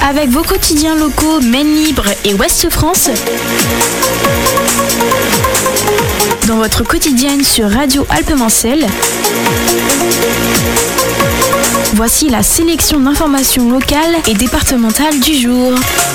Avec vos quotidiens locaux Maine Libre et Ouest France, dans votre quotidienne sur Radio Alpes-Mancelles, voici la sélection d'informations locales et départementales du jour.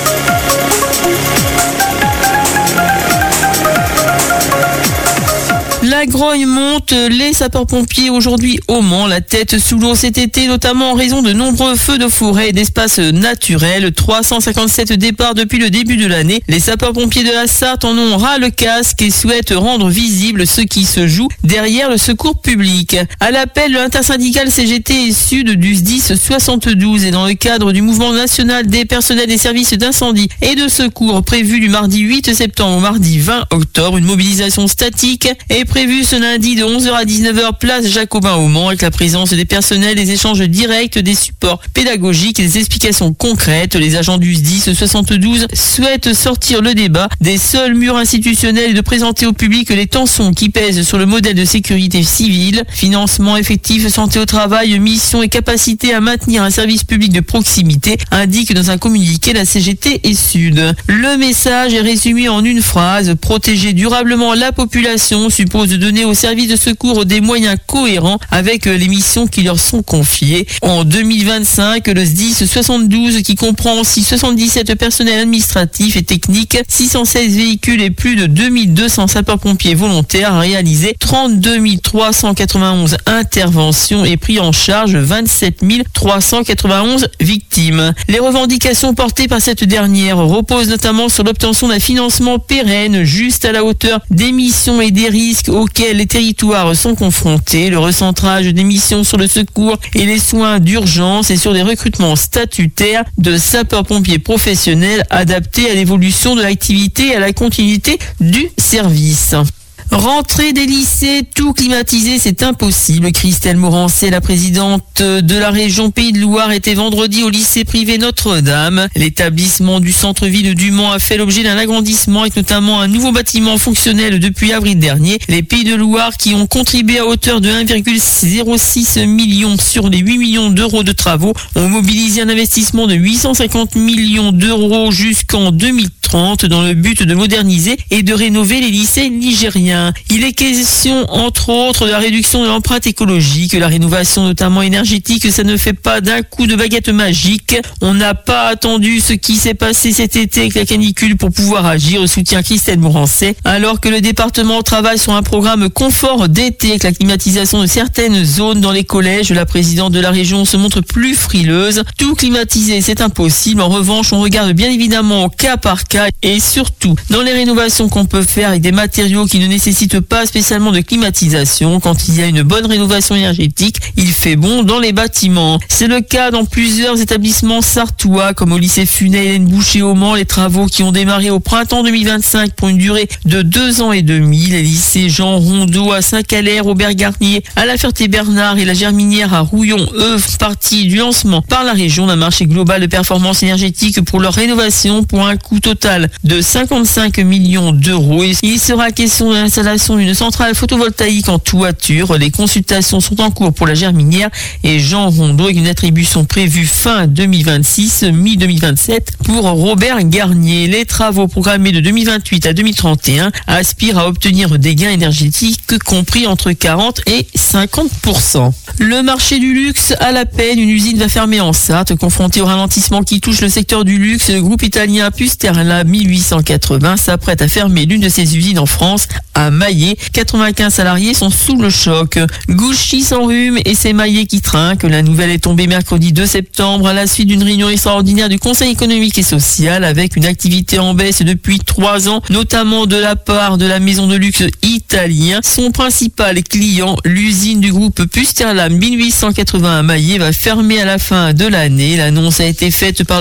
La grogne monte, les sapeurs-pompiers aujourd'hui au Mans, la tête sous l'eau cet été, notamment en raison de nombreux feux de forêt et d'espaces naturels. 357 départs depuis le début de l'année. Les sapeurs-pompiers de la Sarthe en ont ras le casque et souhaitent rendre visible ce qui se joue derrière le secours public. À l'appel de l'intersyndical CGT et Sud du SDIS 72 et dans le cadre du mouvement national des personnels des services d'incendie et de secours prévu du mardi 8 septembre au mardi 20 octobre, une mobilisation statique est prévu ce lundi de 11h à 19h place Jacobin au Mans avec la présence des personnels, des échanges directs, des supports pédagogiques et des explications concrètes. Les agents du SDIS 72 souhaitent sortir le débat des seuls murs institutionnels et de présenter au public les tensions qui pèsent sur le modèle de sécurité civile. Financement effectif, santé au travail, mission et capacité à maintenir un service public de proximité, indique dans un communiqué la CGT et Sud. Le message est résumé en une phrase: protéger durablement la population suppose de donner aux services de secours des moyens cohérents avec les missions qui leur sont confiées. En 2025, le SDIS 72, qui comprend aussi 77 personnels administratifs et techniques, 616 véhicules et plus de 2200 sapeurs-pompiers volontaires, a réalisé 32 391 interventions et pris en charge 27 391 victimes. Les revendications portées par cette dernière reposent notamment sur l'obtention d'un financement pérenne juste à la hauteur des missions et des risques auxquels les territoires sont confrontés, le recentrage des missions sur le secours et les soins d'urgence et sur des recrutements statutaires de sapeurs-pompiers professionnels adaptés à l'évolution de l'activité et à la continuité du service. Rentrée des lycées, tout climatisé, c'est impossible. Christelle Morancet, la présidente de la région Pays de Loire, était vendredi au lycée privé Notre-Dame. L'établissement du centre-ville du Mans a fait l'objet d'un agrandissement avec notamment un nouveau bâtiment fonctionnel depuis avril dernier. Les Pays de Loire, qui ont contribué à hauteur de 1,06 million sur les 8 millions d'euros de travaux, ont mobilisé un investissement de 850 millions d'euros jusqu'en 2030 dans le but de moderniser et de rénover les lycées nigériens. Il est question, entre autres, de la réduction de l'empreinte écologique, la rénovation notamment énergétique. Ça ne fait pas d'un coup de baguette magique. On n'a pas attendu ce qui s'est passé cet été avec la canicule pour pouvoir agir, soutient Christelle Morancet. Alors que le département travaille sur un programme confort d'été avec la climatisation de certaines zones dans les collèges, la présidente de la région se montre plus frileuse. Tout climatiser, c'est impossible. En revanche, on regarde bien évidemment au cas par cas et surtout dans les rénovations qu'on peut faire avec des matériaux qui ne nécessitent pas spécialement de climatisation. Quand il y a une bonne rénovation énergétique, il fait bon dans les bâtiments. C'est le cas dans plusieurs établissements sartois, comme au lycée Funay Hélène Boucher au Mans, les travaux qui ont démarré au printemps 2025 pour une durée de 2 ans et demi. Les lycées Jean Rondeau à Saint-Calais, Robert-Garnier à La Ferté-Bernard et la Germinière à Rouillon, eux, font partie du lancement par la région d'un marché global de performance énergétique pour leur rénovation pour un coût total de 55 millions d'euros. Et il sera question de l'installation d'une centrale photovoltaïque en toiture. Les consultations sont en cours pour la Germinière et Jean Rondeau avec une attribution prévue fin 2026, mi-2027 pour Robert Garnier. Les travaux programmés de 2028 à 2031 aspirent à obtenir des gains énergétiques compris entre 40 et 50%. Le marché du luxe à la peine, une usine va fermer en Sarthe. Confronté au ralentissement qui touche le secteur du luxe, le groupe italien Pusterla 1880 s'apprête à fermer l'une de ses usines en France, à Maillé. 95 salariés sont sous le choc. Gouchy s'enrhume et c'est Maillé qui trinque. La nouvelle est tombée mercredi 2 septembre à la suite d'une réunion extraordinaire du Conseil économique et social avec une activité en baisse depuis 3 ans, notamment de la part de la maison de luxe italien. Son principal client, l'usine du groupe Pusterla 1880 à Maillé, va fermer à la fin de l'année. L'annonce a été faite par